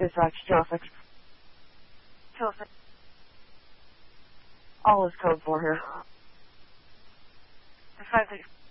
Dispatch traffic. Traffic. All is code 4 here. 5